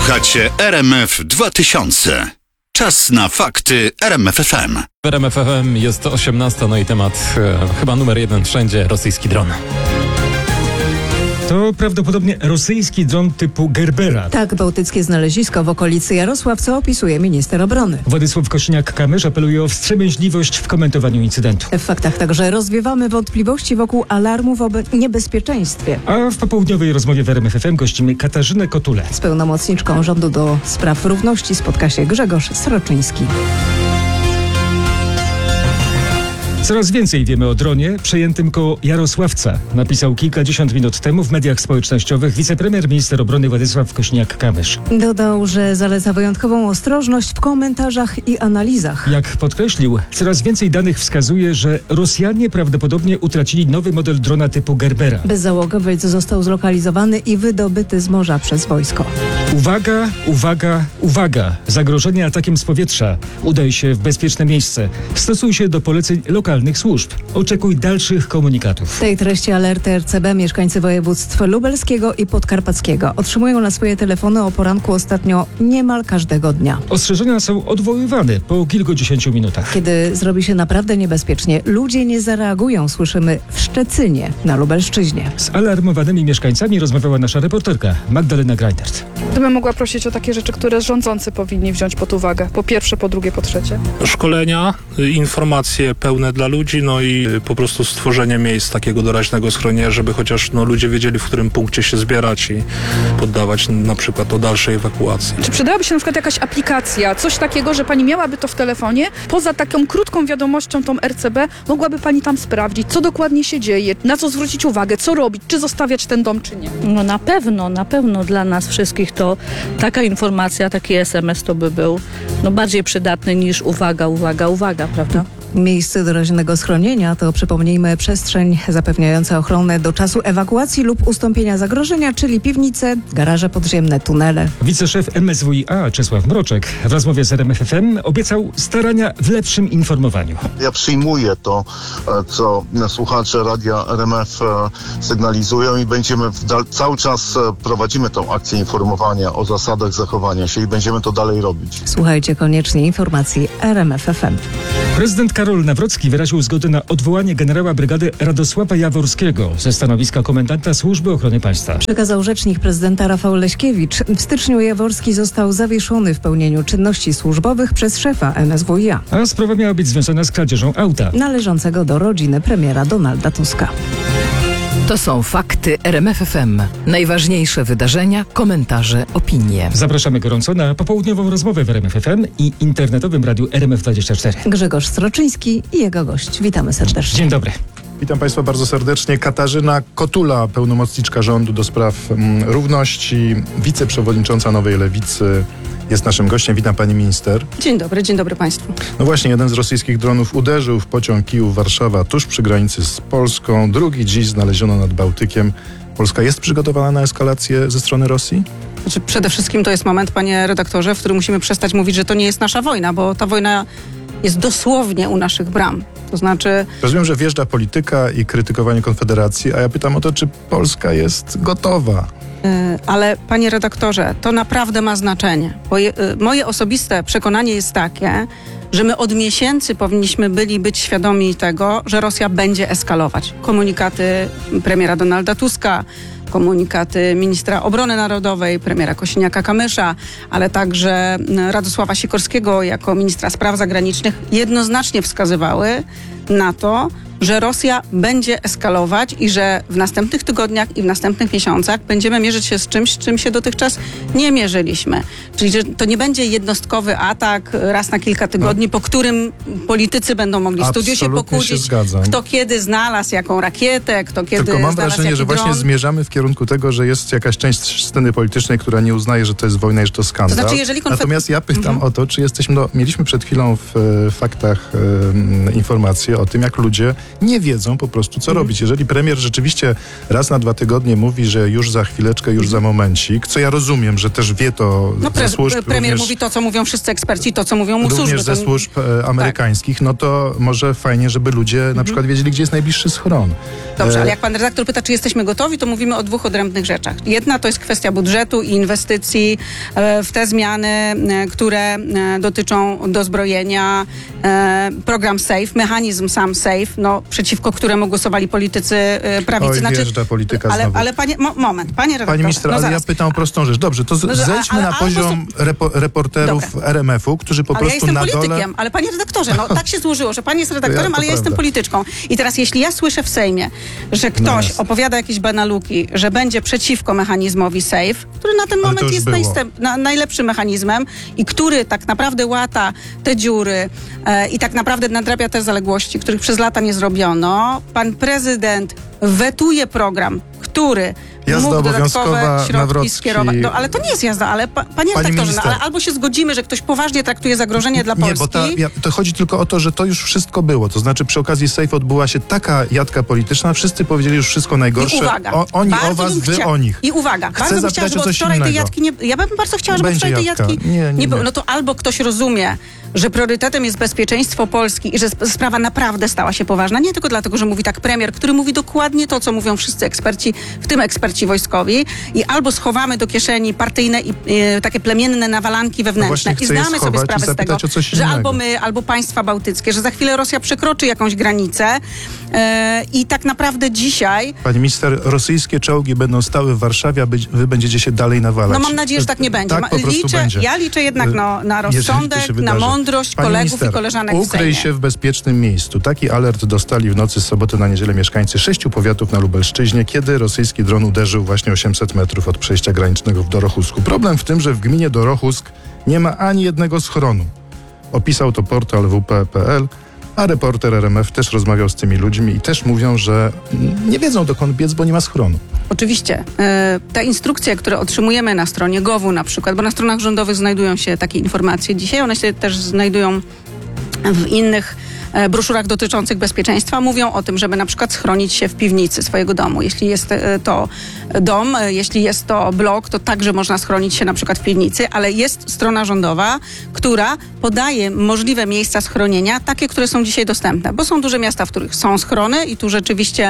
Słuchacie RMF 2000. Czas na fakty RMF FM. W RMF FM jest 18, no i temat chyba numer 1 wszędzie, rosyjski dron. To prawdopodobnie rosyjski dron typu Gerbera. Tak, bałtyckie znalezisko w okolicy Jarosławca opisuje minister obrony. Władysław Kosiniak-Kamysz apeluje o wstrzemięźliwość w komentowaniu incydentu. W faktach także rozwiewamy wątpliwości wokół alarmów o niebezpieczeństwie. A w popołudniowej rozmowie w RMF FM gościmy Katarzynę Kotulę. Z pełnomocniczką rządu do spraw równości spotka się Grzegorz Sroczyński. Coraz więcej wiemy o dronie przejętym koło Jarosławca, napisał kilkadziesiąt minut temu w mediach społecznościowych wicepremier minister obrony Władysław Kosiniak-Kamysz. Dodał, że zaleca wyjątkową ostrożność w komentarzach i analizach. Jak podkreślił, coraz więcej danych wskazuje, że Rosjanie prawdopodobnie utracili nowy model drona typu Gerbera. Bezzałogowiec został zlokalizowany i wydobyty z morza przez wojsko. Uwaga, uwaga, uwaga! Zagrożenie atakiem z powietrza. Udaj się w bezpieczne miejsce. Stosuj się do poleceń lokalnych służb. Oczekuj dalszych komunikatów. W tej treści alerty RCB mieszkańcy województw lubelskiego i podkarpackiego otrzymują na swoje telefony o poranku ostatnio niemal każdego dnia. Ostrzeżenia są odwoływane po kilkudziesięciu minutach. Kiedy zrobi się naprawdę niebezpiecznie, ludzie nie zareagują, słyszymy w Szczecinie na Lubelszczyźnie. Z alarmowanymi mieszkańcami rozmawiała nasza reporterka Magdalena Greindert. Gdybym mogła prosić o takie rzeczy, które rządzący powinni wziąć pod uwagę. Po pierwsze, po drugie, po trzecie. Szkolenia, informacje pełne dla ludzi, no i po prostu stworzenie miejsc takiego doraźnego schronienia, żeby chociaż ludzie wiedzieli, w którym punkcie się zbierać i poddawać na przykład o dalszej ewakuacji. Czy przydałaby się na przykład jakaś aplikacja, coś takiego, że pani miałaby to w telefonie, poza taką krótką wiadomością tą RCB, mogłaby pani tam sprawdzić, co dokładnie się dzieje, na co zwrócić uwagę, co robić, czy zostawiać ten dom, czy nie? No na pewno dla nas wszystkich to taka informacja, taki SMS to by był bardziej przydatny niż uwaga, prawda? Miejsce doraźnego schronienia to, przypomnijmy, przestrzeń zapewniająca ochronę do czasu ewakuacji lub ustąpienia zagrożenia, czyli piwnice, garaże podziemne, tunele. Wiceszef MSWiA Czesław Mroczek w rozmowie z RMF FM obiecał starania w lepszym informowaniu. Ja przyjmuję to, co słuchacze radia RMF sygnalizują i będziemy cały czas prowadzimy tą akcję informowania o zasadach zachowania się i będziemy to dalej robić. Słuchajcie koniecznie informacji RMF FM. Prezydent Karol Nawrocki wyraził zgodę na odwołanie generała brygady Radosława Jaworskiego ze stanowiska komendanta Służby Ochrony Państwa. Przekazał rzecznik prezydenta Rafał Leśkiewicz. W styczniu Jaworski został zawieszony w pełnieniu czynności służbowych przez szefa MSWiA. A sprawa miała być związana z kradzieżą auta należącego do rodziny premiera Donalda Tuska. To są fakty RMF FM. Najważniejsze wydarzenia, komentarze, opinie. Zapraszamy gorąco na popołudniową rozmowę w RMF FM i internetowym radiu RMF24. Grzegorz Sroczyński i jego gość. Witamy serdecznie. Dzień dobry. Witam Państwa bardzo serdecznie. Katarzyna Kotula, pełnomocniczka rządu do spraw równości, wiceprzewodnicząca Nowej Lewicy, jest naszym gościem. Witam Pani Minister. Dzień dobry Państwu. No właśnie, jeden z rosyjskich dronów uderzył w pociąg Kijów-Warszawa tuż przy granicy z Polską. Drugi dziś znaleziono nad Bałtykiem. Polska jest przygotowana na eskalację ze strony Rosji? Znaczy, przede wszystkim to jest moment, panie redaktorze, w którym musimy przestać mówić, że to nie jest nasza wojna, bo ta wojna jest dosłownie u naszych bram. To znaczy... Rozumiem, że wjeżdża polityka i krytykowanie Konfederacji, a ja pytam o to, czy Polska jest gotowa? Ale panie redaktorze, to naprawdę ma znaczenie. Bo moje osobiste przekonanie jest takie, że my od miesięcy powinniśmy być świadomi tego, że Rosja będzie eskalować. Komunikaty premiera Donalda Tuska, komunikaty ministra obrony narodowej, premiera Kosiniaka-Kamysza, ale także Radosława Sikorskiego jako ministra spraw zagranicznych jednoznacznie wskazywały na to, że Rosja będzie eskalować i że w następnych tygodniach i w następnych miesiącach będziemy mierzyć się z czymś, z czym się dotychczas nie mierzyliśmy. Czyli że to nie będzie jednostkowy atak raz na kilka tygodni, po którym politycy będą mogli w studiu się pokłócić, kto kiedy znalazł jaką rakietę, kto kiedy Tylko mam znalazł wrażenie, jaki że właśnie dron. zmierzamy w kierunku tego, że jest jakaś część sceny politycznej, która nie uznaje, że to jest wojna i że to skandal. To znaczy, jeżeli Natomiast ja pytam o to, czy jesteśmy, mieliśmy przed chwilą w faktach informacje o tym, jak ludzie nie wiedzą po prostu, co robić. Jeżeli premier rzeczywiście raz na 2 tygodnie mówi, że już za chwileczkę, już za momencik, co ja rozumiem, że też wie to ze służb, premier również, mówi to, co mówią wszyscy eksperci, to, co mówią mu służby. również ze służb amerykańskich, no to może fajnie, żeby ludzie na przykład wiedzieli, gdzie jest najbliższy schron. Dobrze, ale jak pan redaktor pyta, czy jesteśmy gotowi, to mówimy o 2 odrębnych rzeczach. Jedna to jest kwestia budżetu i inwestycji w te zmiany, które dotyczą dozbrojenia, program SAFE, mechanizm sam SAFE, no, przeciwko któremu głosowali politycy prawicy. Wjeżdża polityka znowu. Ale panie, moment, panie redaktorze. Pani minister, ale ja pytam o prostą rzecz. Dobrze, to zejdźmy na poziom reporterów RMF-u, którzy po prostu ja jestem na politykiem, dole... ale panie redaktorze, no tak się złożyło, że pan jest redaktorem, to ale ja jestem prawda. polityczką. I teraz jeśli ja słyszę w Sejmie, że ktoś opowiada jakieś banaluki, że będzie przeciwko mechanizmowi SAFE, który na ten moment jest najlepszym mechanizmem i który tak naprawdę łata te dziury i tak naprawdę nadrabia te zaległości, których przez lata nie zrobiono. Pan prezydent wetuje program, który Jazda mógł dodatkowe obowiązkowa, środki Nawrocki. skierować. No ale to nie jest jazda, ale panie redaktorze, no, ale albo się zgodzimy, że ktoś poważnie traktuje zagrożenie dla Polski. Nie, bo to chodzi tylko o to, że to już wszystko było. To znaczy przy okazji SAFE odbyła się taka jadka polityczna, wszyscy powiedzieli już wszystko najgorsze. I uwaga, Oni o was, wy o nich. I uwaga, Chcę bardzo bym chciała, żeby od wczoraj tej jadki nie... Ja bym bardzo chciała, żeby od wczoraj tej jadki nie było. No to albo ktoś rozumie, że priorytetem jest bezpieczeństwo Polski i że sprawa naprawdę stała się poważna. Nie tylko dlatego, że mówi tak premier, który mówi dokładnie to, co mówią wszyscy eksperci, w tym eksperci wojskowi, i albo schowamy do kieszeni partyjne i takie plemienne nawalanki wewnętrzne i zdamy sobie sprawę z tego, że albo my, albo państwa bałtyckie, że za chwilę Rosja przekroczy jakąś granicę i tak naprawdę dzisiaj... Pani minister, rosyjskie czołgi będą stały w Warszawie, a wy będziecie się dalej nawalać. No mam nadzieję, że tak nie będzie. Tak po prostu będzie. Ja liczę jednak na rozsądek, na mądrość Pani kolegów minister, i koleżanek w ukryj Sejmie. się w bezpiecznym miejscu. Taki alert dostali w nocy z soboty na niedzielę mieszkańcy 6 powiatów na Lubelszczyźnie, kiedy rosyjski dron uderzył właśnie 800 metrów od przejścia granicznego w Dorochusku. Problem w tym, że w gminie Dorochusk nie ma ani jednego schronu. Opisał to portal WP.pl, a reporter RMF też rozmawiał z tymi ludźmi i też mówią, że nie wiedzą, dokąd biec, bo nie ma schronu. Oczywiście. Te instrukcje, które otrzymujemy na stronie GOW-u na przykład, bo na stronach rządowych znajdują się takie informacje dzisiaj, one się też znajdują w innych broszurach dotyczących bezpieczeństwa, mówią o tym, żeby na przykład schronić się w piwnicy swojego domu. Jeśli jest to dom, jeśli jest to blok, to także można schronić się na przykład w piwnicy, ale jest strona rządowa, która podaje możliwe miejsca schronienia, takie, które są dzisiaj dostępne, bo są duże miasta, w których są schrony i tu rzeczywiście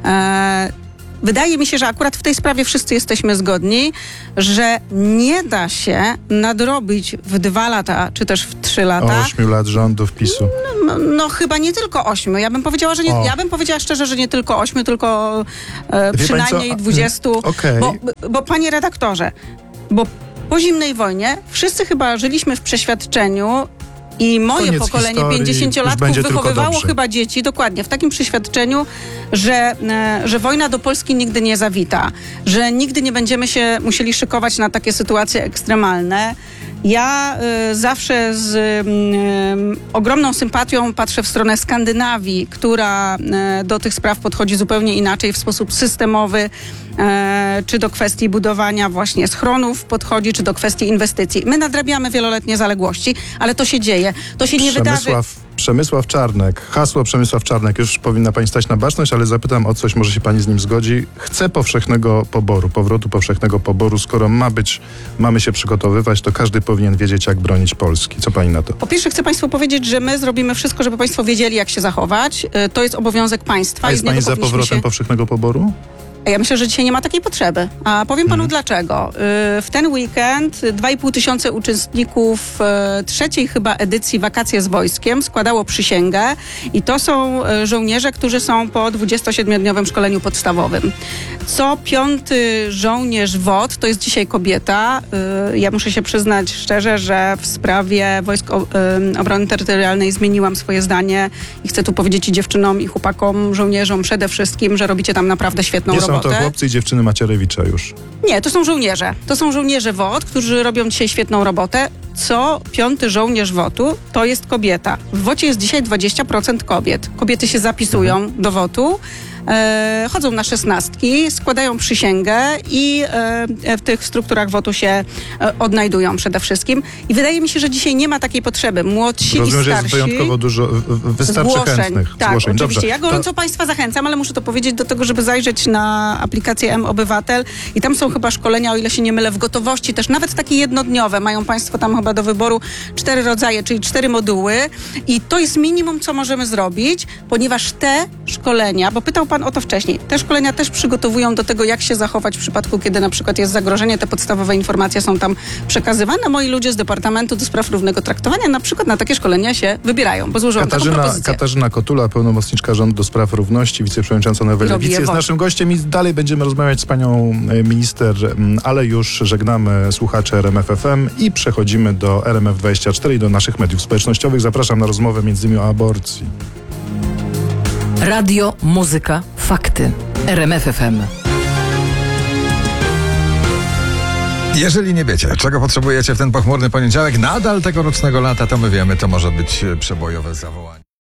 wydaje mi się, że akurat w tej sprawie wszyscy jesteśmy zgodni, że nie da się nadrobić w 2 lata, czy też w 3 lata. 8 lat rządów PiS-u. No chyba nie tylko 8. Ja bym powiedziała, że nie, ja bym powiedziała szczerze, że nie tylko 8, tylko przynajmniej 20. Okay. Bo panie redaktorze, bo po zimnej wojnie wszyscy chyba żyliśmy w przeświadczeniu, i moje pokolenie 50-latków wychowywało chyba dzieci, dokładnie, w takim przeświadczeniu, że wojna do Polski nigdy nie zawita, że nigdy nie będziemy się musieli szykować na takie sytuacje ekstremalne. Ja zawsze z ogromną sympatią patrzę w stronę Skandynawii, która do tych spraw podchodzi zupełnie inaczej, w sposób systemowy, czy do kwestii budowania właśnie schronów podchodzi, czy do kwestii inwestycji. My nadrabiamy wieloletnie zaległości, ale to się dzieje. To się nie wydarzy... Przemysław Czarnek, hasło Przemysław Czarnek, już powinna pani stać na baczność, ale zapytam o coś, może się pani z nim zgodzi. Chce powszechnego poboru, powrotu powszechnego poboru. Skoro mamy się przygotowywać, to każdy powinien wiedzieć, jak bronić Polski. Co pani na to? Po pierwsze chcę państwu powiedzieć, że my zrobimy wszystko, żeby państwo wiedzieli, jak się zachować. To jest obowiązek państwa. A jest pani za powrotem powszechnego poboru? Ja myślę, że dzisiaj nie ma takiej potrzeby. A powiem panu dlaczego. W ten weekend 2500 uczestników 3. chyba edycji Wakacje z Wojskiem składało przysięgę i to są żołnierze, którzy są po 27-dniowym szkoleniu podstawowym. Co 5. żołnierz WOT to jest dzisiaj kobieta. Ja muszę się przyznać szczerze, że w sprawie Wojsk Obrony Terytorialnej zmieniłam swoje zdanie i chcę tu powiedzieć i dziewczynom, i chłopakom, żołnierzom przede wszystkim, że robicie tam naprawdę świetną robotę. Są to chłopcy i dziewczyny Macierewicza już. Nie, to są żołnierze. To są żołnierze WOT, którzy robią dzisiaj świetną robotę. Co 5. żołnierz WOT-u to jest kobieta. W WOT-cie jest dzisiaj 20% kobiet. Kobiety się zapisują do WOT-u chodzą na 16, składają przysięgę i w tych strukturach WOT-u się odnajdują przede wszystkim. I wydaje mi się, że dzisiaj nie ma takiej potrzeby. Młodsi Rozumiem, i że jest starsi. wyjątkowo dużo, wystarczy Zgłoszeń. chętnych Tak, zgłoszeń. oczywiście. Dobrze. Ja gorąco Państwa zachęcam, ale muszę to powiedzieć do tego, żeby zajrzeć na aplikację M-Obywatel i tam są chyba szkolenia, o ile się nie mylę, w gotowości też, nawet takie jednodniowe. Mają Państwo tam chyba do wyboru 4 rodzaje, czyli 4 moduły i to jest minimum, co możemy zrobić, ponieważ te szkolenia, bo pytał Pan o to wcześniej, te szkolenia też przygotowują do tego, jak się zachować w przypadku, kiedy na przykład jest zagrożenie. Te podstawowe informacje są tam przekazywane. Moi ludzie z Departamentu do Spraw Równego Traktowania na przykład na takie szkolenia się wybierają, bo złożyłam taką propozycję. Katarzyna Kotula, pełnomocniczka rządu do spraw równości, wiceprzewodnicząca Nowej Robi Lewicy, jest WOT. naszym gościem i dalej będziemy rozmawiać z panią minister, ale już żegnamy słuchacze RMF FM i przechodzimy do RMF24 i do naszych mediów społecznościowych. Zapraszam na rozmowę między innymi o aborcji. Radio, muzyka, fakty. RMF FM. Jeżeli nie wiecie, czego potrzebujecie w ten pochmurny poniedziałek, nadal tegorocznego lata, to my wiemy, to może być przebojowe zawołanie.